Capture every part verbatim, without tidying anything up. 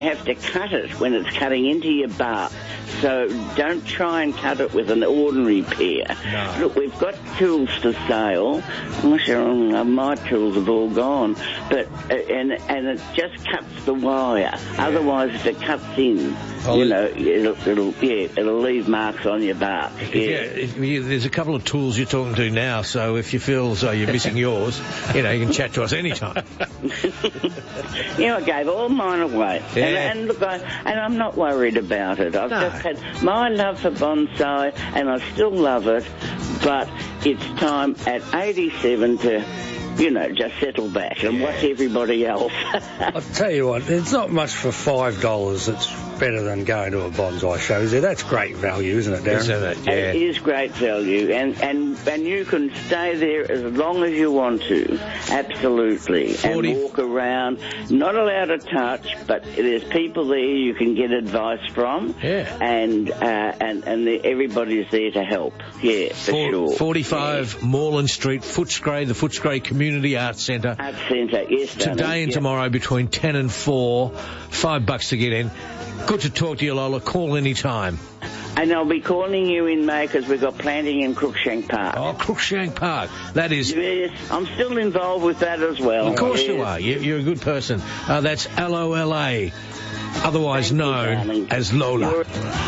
You have to cut it when it's cutting into your bark. So don't try and cut it with an ordinary pear. No. Look, we've got tools for sale. Oh, sure, my tools have all gone. But uh, and and it just cuts the wire. Yeah. Otherwise, if it cuts in, oh, you know, it'll, it'll yeah, it'll leave marks on your bark. Yeah. Yeah, if you, there's a couple of tools you're talking to now. So if you feel as though you're missing yours, you know, you can chat to us anytime. You know, I gave all mine away. Yeah. And, and look, I, and I'm not worried about it. I've No. just had my love for bonsai, and I still love it, but it's time at eighty-seven to, you know, just settle back and Yeah. watch everybody else. I'll tell you what, it's not much for five dollars. It's better than going to a bonsai show, is it? That's great value, isn't it, Darren? Isn't it? Yeah. It is great value, and, and, and you can stay there as long as you want to, absolutely, forty and walk around. Not allowed to touch, but there's people there you can get advice from, Yeah. and uh, and and the, everybody's there to help. Yeah, for For- sure. forty-five Yeah. Moreland Street, Footscray, the Footscray Community Arts Centre. Arts Centre, yes. darling. Today and Yeah. tomorrow between ten and four. Five bucks to get in. Good to talk to you, Lola. Call any time. And I'll be calling you in May because we've got planting in Crookshank Park. Oh, Crookshank Park. That is... Yes, I'm still involved with that as well. Of course yes. you are. You, you're a good person. Uh, that's L O L A, otherwise Thank you, known darling. as Lola. You're-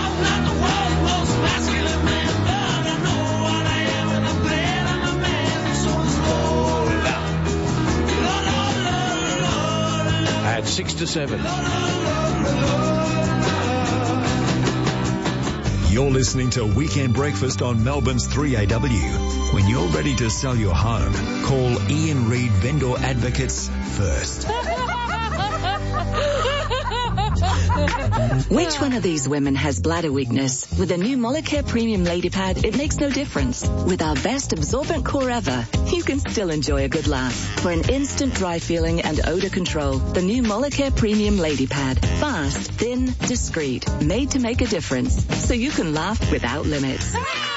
At six to seven. You're listening to Weekend Breakfast on Melbourne's three A W. When you're ready to sell your home, call Ian Reid Vendor Advocates first. Which one of these women has bladder weakness? With the new Molicare Premium Lady Pad, it makes no difference. With our best absorbent core ever, you can still enjoy a good laugh. For an instant dry feeling and odor control, the new Molicare Premium Lady Pad. Fast, thin, discreet, made to make a difference. So you can laugh without limits.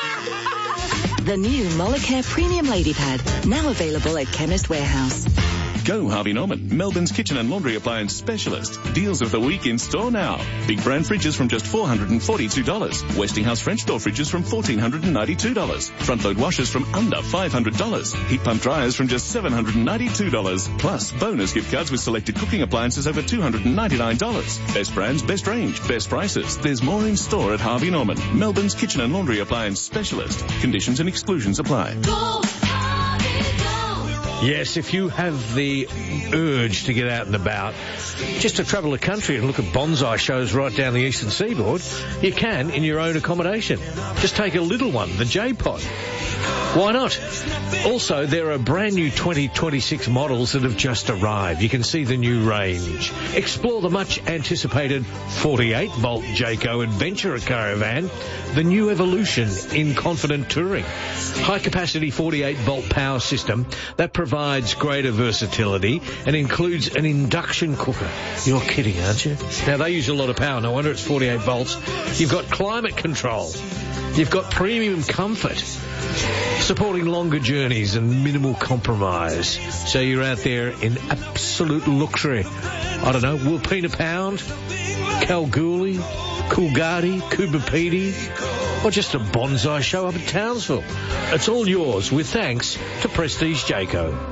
The new Molicare Premium Lady Pad, now available at Chemist Warehouse. Go Harvey Norman, Melbourne's kitchen and laundry appliance specialist. Deals of the week in store now. Big brand fridges from just four hundred forty-two dollars. Westinghouse French door fridges from one thousand four hundred ninety-two dollars. Front load washers from under five hundred dollars. Heat pump dryers from just seven hundred ninety-two dollars. Plus bonus gift cards with selected cooking appliances over two hundred ninety-nine dollars. Best brands, best range, best prices. There's more in store at Harvey Norman, Melbourne's kitchen and laundry appliance specialist. Conditions and exclusions apply. Go, Harvey, go. Yes, if you have the urge to get out and about, just to travel the country and look at bonsai shows right down the eastern seaboard, you can in your own accommodation. Just take a little one, the J-Pod. Why not? Also, there are brand new twenty twenty-six models that have just arrived. You can see the new range. Explore the much anticipated forty-eight volt Jayco Adventurer Caravan, the new evolution in confident touring. High capacity forty-eight volt power system that provides greater versatility and includes an induction cooker. You're kidding, aren't you? Now, they use a lot of power. No wonder it's forty-eight volts. You've got climate control. You've got premium comfort, supporting longer journeys and minimal compromise. So you're out there in absolute luxury. I don't know, Wilpena Pound, Kalgoorlie, Coolgardie, Coobapedy, or just a bonsai show up at Townsville. It's all yours with thanks to Prestige Jayco.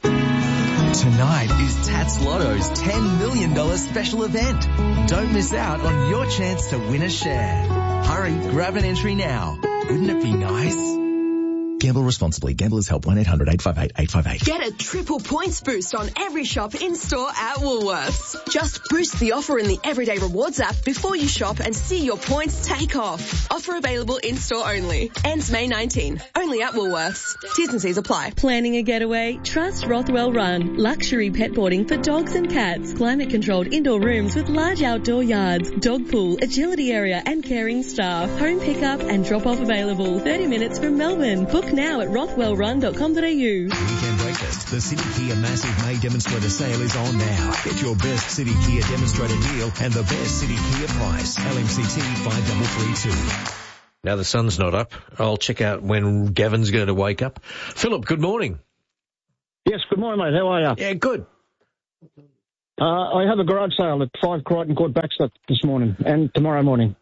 Tonight is Tats Lotto's ten million dollars special event. Don't miss out on your chance to win a share. Hurry, grab an entry now. Wouldn't it be nice? Gamble responsibly. Gamblers Help one eight hundred eight five eight eight five eight. Get a triple points boost on every shop in-store at Woolworths. Just boost the offer in the Everyday Rewards app before you shop and see your points take off. Offer available in-store only. Ends May nineteenth. Only at Woolworths. T's and C's apply. Planning a getaway? Trust Rothwell Run. Luxury pet boarding for dogs and cats. Climate-controlled indoor rooms with large outdoor yards, dog pool, agility area and caring staff. Home pickup and drop-off available. thirty minutes from Melbourne. Book now at rothwell run dot com dot a u. Weekend Breakfast. The City Kia Massive May Demonstrator Sale is on now. Get your best City Kia Demonstrator deal and the best City Kia price. L M C T five three three two. Now the sun's not up. I'll check out when Gavin's going to wake up. Philip, good morning. Yes, good morning, mate. How are you? Yeah, good. Uh, I have a garage sale at five Crichton Court, Baxter, this morning and tomorrow morning.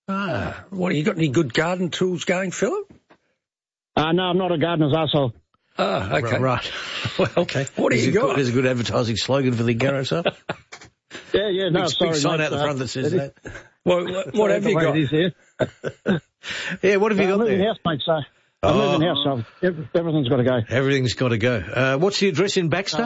Ah, what, you got any good garden tools going, Philip? Uh, no, I'm not a gardener's arsehole. Oh, okay. Right. Well, okay. What do There's you a got? Good, there's a good advertising slogan for the garage sale. Yeah, yeah, no, big, sorry. Big sign mate, out the uh, front that says that. Well, what, what have you got? It is here. Yeah, what have you uh, got I'm there? moving house, mate, so... I'm Oh. moving house, so every, everything's got to go. Everything's got to go. Uh, what's the address in Baxter? Uh,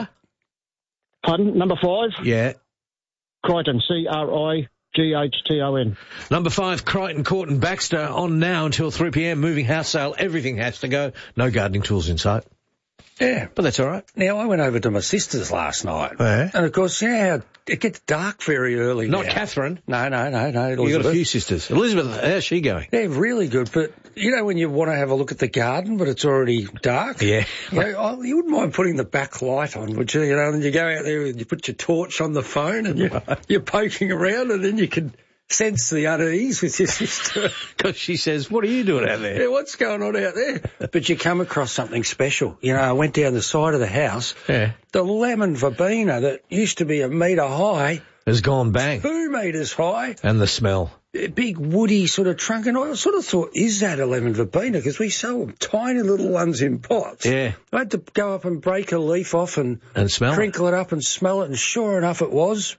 pardon? Number five? Yeah. Crichton, C R I G H T O N. Number five, Crichton Court and Baxter, on now until three p.m. Moving house sale. Everything has to go. No gardening tools in sight. Yeah. But that's all right. Now, I went over to my sister's last night. Yeah. And, of course, yeah, it gets dark very early Not now. Catherine. No, no, no, no. Elizabeth. You got a few sisters. Elizabeth, how's she going? They're really good, but you know when you want to have a look at the garden, but it's already dark? Yeah. You know, oh, you wouldn't mind putting the back light on, would you? You know, and you go out there and you put your torch on the phone and you're, you're poking around and then you can sense the unease with your sister. Because she says, what are you doing out there? Yeah, what's going on out there? But you come across something special. You know, I went down the side of the house. Yeah. The lemon verbena that used to be a metre high Has gone bang. two metres high. And the smell. A big woody sort of trunk, and I sort of thought, is that a lemon verbena? Because we sell them tiny little ones in pots. Yeah. I had to go up and break a leaf off and, And smell it. crinkle it up and smell it, and sure enough it was.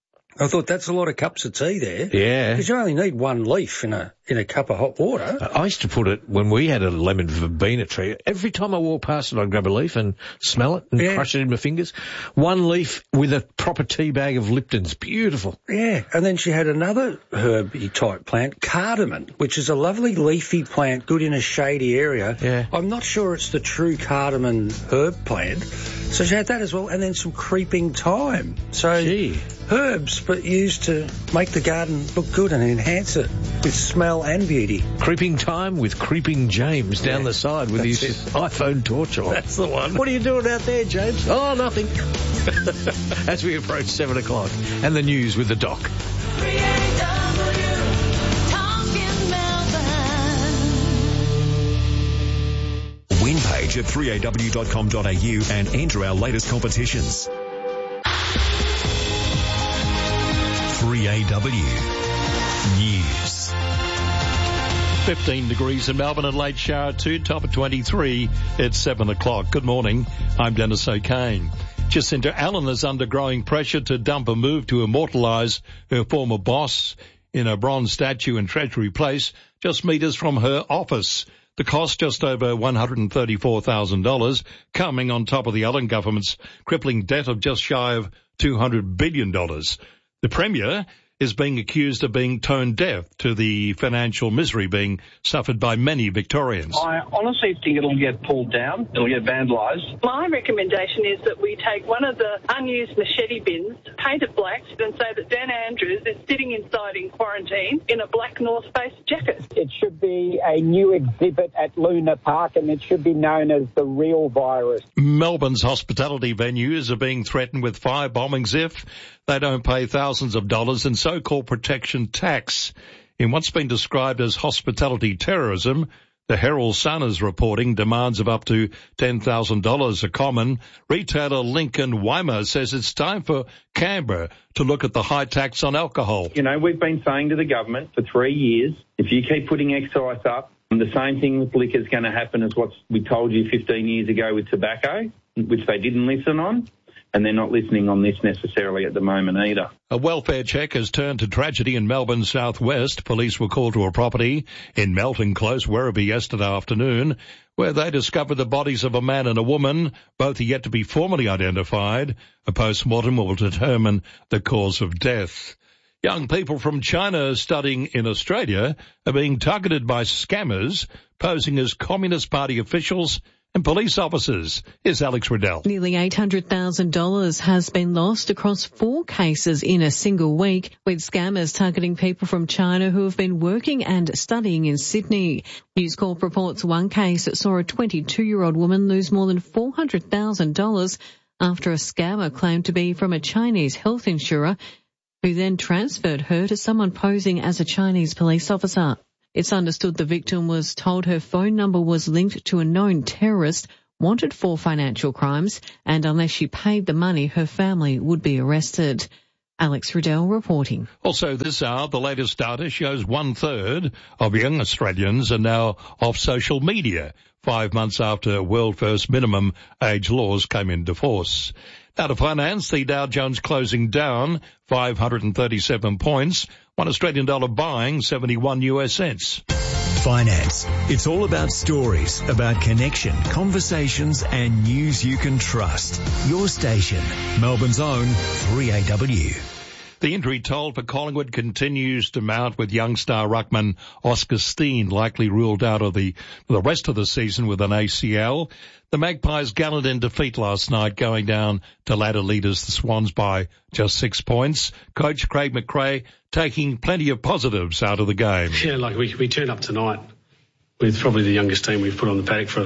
I thought that's a lot of cups of tea there. Yeah. Because you only need one leaf in a in a cup of hot water. I used to put it, when we had a lemon verbena tree, every time I walked past it, I'd grab a leaf and smell it and Yeah. crush it in my fingers. One leaf with a proper tea bag of Lipton's. Beautiful. Yeah, and then she had another herby type plant, cardamom, which is a lovely leafy plant, good in a shady area. Yeah. I'm not sure it's the true cardamom herb plant. So she had that as well, and then some creeping thyme. So Gee. herbs, but used to make the garden look good and enhance it with smell and beauty. Creeping time with Creeping James down Yeah, the side with that's his it. iPhone torch on. That's the one. What are you doing out there, James? Oh, nothing. As we approach seven o'clock. And the news with the doc. Win page at three A W dot com dot A U and enter our latest competitions. three A W News. fifteen degrees in Melbourne and late shower two, top of twenty-three. It's seven o'clock. Good morning. I'm Dennis O'Kane. Jacinta Allen is under growing pressure to dump a move to immortalise her former boss in a bronze statue in Treasury Place, just metres from her office. The cost just over one hundred thirty-four thousand dollars, coming on top of the Allen government's crippling debt of just shy of two hundred billion dollars. The Premier is being accused of being tone deaf to the financial misery being suffered by many Victorians. I honestly think it'll get pulled down. It'll get vandalised. My recommendation is that we take one of the unused machete bins, paint it black, and say that Dan Andrews is sitting inside in quarantine in a black North Face jacket. It should be a new exhibit at Luna Park, and it should be known as the real virus. Melbourne's hospitality venues are being threatened with fire bombings if they don't pay thousands of dollars in so-called protection tax. In what's been described as hospitality terrorism, the Herald Sun is reporting demands of up to ten thousand dollars are common. Retailer Lincoln Weimer says it's time for Canberra to look at the high tax on alcohol. You know, we've been saying to the government for three years, if you keep putting excise up, the same thing with liquor is going to happen as what we told you fifteen years ago with tobacco, which they didn't listen on. And they're not listening on this necessarily at the moment either. A welfare check has turned to tragedy in Melbourne's southwest. Police were called to a property in Melton Close, Werribee, yesterday afternoon, where they discovered the bodies of a man and a woman, both are yet to be formally identified. A post-mortem will determine the cause of death. Young people from China studying in Australia are being targeted by scammers posing as Communist Party officials and police officers. Is Alex Riddell. Nearly eight hundred thousand dollars has been lost across four cases in a single week, with scammers targeting people from China who have been working and studying in Sydney. News Corp reports one case that saw a twenty-two-year-old woman lose more than four hundred thousand dollars after a scammer claimed to be from a Chinese health insurer, who then transferred her to someone posing as a Chinese police officer. It's understood the victim was told her phone number was linked to a known terrorist wanted for financial crimes, and unless she paid the money, her family would be arrested. Alex Riddell reporting. Also this hour, the latest data shows one-third of young Australians are now off social media, five months after world first minimum age laws came into force. Now to finance, the Dow Jones closing down five hundred thirty-seven points, one Australian dollar buying seventy-one U S cents. Finance. It's all about stories, about connection, conversations and news you can trust. Your station, Melbourne's own three A W. The injury toll for Collingwood continues to mount, with young star ruckman Oscar Steen likely ruled out of the the rest of the season with an A C L. The Magpies gallant in defeat last night, going down to ladder leaders the Swans by just six points. Coach Craig McRae taking plenty of positives out of the game. Yeah, like we we turned up tonight with probably the youngest team we've put on the paddock for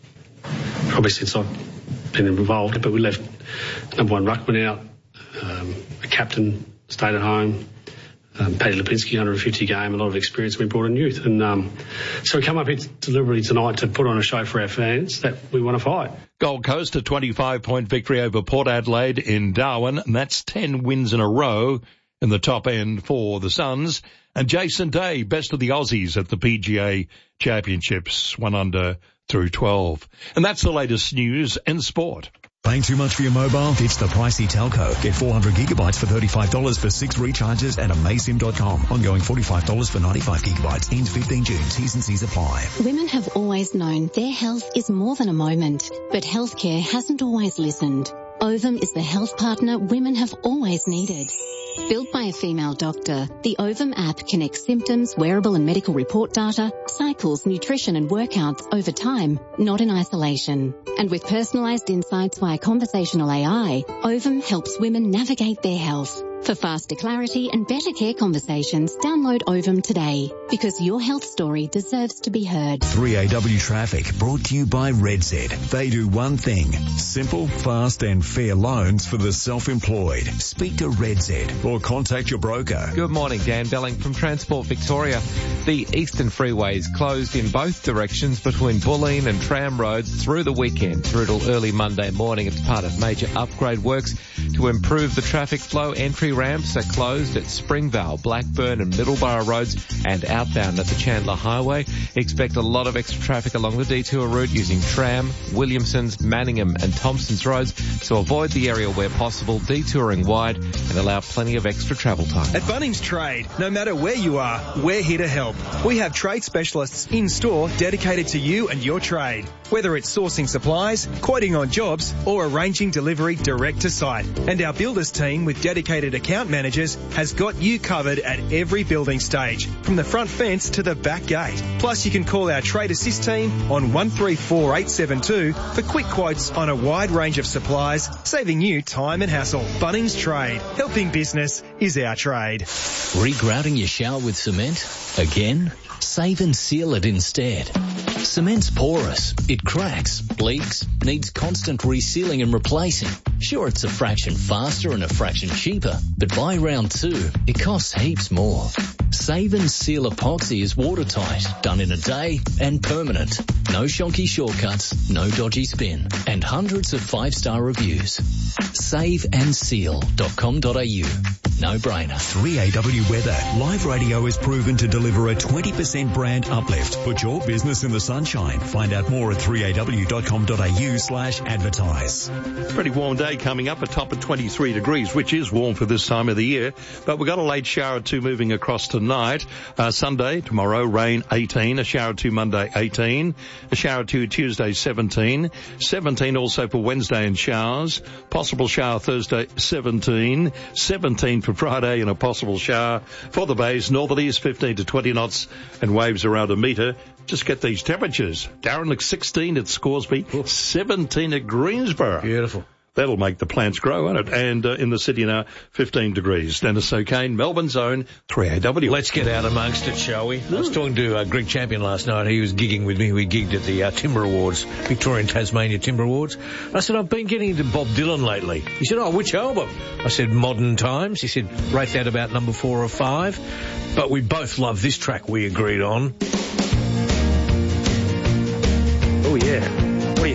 probably since I've been involved. But we left number one ruckman out, um, a captain stayed at home. Um, Paddy Lipinski, one hundred fifty game, a lot of experience. We brought in youth. And um, so we come up here deliberately tonight to put on a show for our fans that we want to fight. Gold Coast, a twenty-five point victory over Port Adelaide in Darwin, and that's ten wins in a row in the top end for the Suns. And Jason Day, best of the Aussies at the P G A Championships, one under through twelve. And that's the latest news and sport. Paying too much for your mobile? It's the pricey telco. Get four hundred gigabytes for thirty-five dollars for six recharges at amazsim dot com. Ongoing forty-five dollars for ninety-five gigabytes. Ends fifteenth June. T's and C's apply. Women have always known their health is more than a moment, but healthcare hasn't always listened. Ovum is the health partner women have always needed. Built by a female doctor, the Ovum app connects symptoms, wearable and medical report data, cycles, nutrition and workouts over time, not in isolation. And with personalised insights via conversational A I, Ovum helps women navigate their health. For faster clarity and better care conversations, download Ovum today, because your health story deserves to be heard. three A W Traffic, brought to you by RedZ. They do one thing: simple, fast and fair loans for the self-employed. Speak to RedZ or contact your broker. Good morning, Dan Belling from Transport Victoria. The Eastern Freeway is closed in both directions between Bulleen and Tram Roads through the weekend through till early Monday morning. It's part of major upgrade works to improve the traffic flow. Entry ramps are closed at Springvale, Blackburn and Middleborough Roads, and outbound at the Chandler Highway. Expect a lot of extra traffic along the detour route using Tram, Williamson's, Manningham and Thompson's roads, so avoid the area where possible, detouring wide and allow plenty of extra travel time. At Bunnings Trade, no matter where you are, we're here to help. We have trade specialists in store dedicated to you and your trade. Whether it's sourcing supplies, quoting on jobs, or arranging delivery direct to site. And our builders team with dedicated account managers has got you covered at every building stage, from the front fence to the back gate. Plus you can call our Trade Assist team on one three four eight seven two for quick quotes on a wide range of supplies, saving you time and hassle. Bunnings Trade. Helping business is our trade. Regrouting your shower with cement? Again? Save and seal it instead. Cement's porous, it cracks, leaks, needs constant resealing and replacing. Sure, it's a fraction faster and a fraction cheaper, but by round two, it costs heaps more. Save and Seal epoxy is watertight, done in a day and permanent. No shonky shortcuts, no dodgy spin, and hundreds of five-star reviews. save and seal dot com dot a u. No brainer. three A W Weather. Live radio is proven to deliver a twenty percent brand uplift. Put your business in the sunshine. Find out more at three A W dot com dot a u slash advertise. Pretty warm day coming up, a top of twenty-three degrees, which is warm for this time of the year. But we've got a late shower or two moving across tonight. Uh, Sunday, tomorrow, rain eighteen. A shower or two Monday, eighteen. A shower or two Tuesday, seventeen. seventeen also for Wednesday and showers. Possible shower Thursday, seventeen. seventeen for Friday and a possible shower for the bays. Northerlies, fifteen to twenty knots and waves around a metre. Just get these temperatures. Darren, sixteen at Scoresby, seventeen at Greensborough. Beautiful. That'll make the plants grow, won't it? And uh, in the city now, fifteen degrees. Dennis O'Kane, Melbourne's own three A W. Let's get out amongst it, shall we? I was talking to uh, Greg Champion last night. He was gigging with me. We gigged at the uh, Timber Awards, Victorian Tasmania Timber Awards. I said, I've been getting into Bob Dylan lately. He said, oh, which album? I said, Modern Times. He said, rate that about number four or five. But we both love this track we agreed on. Oh, yeah. What do you think?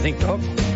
think, Doc.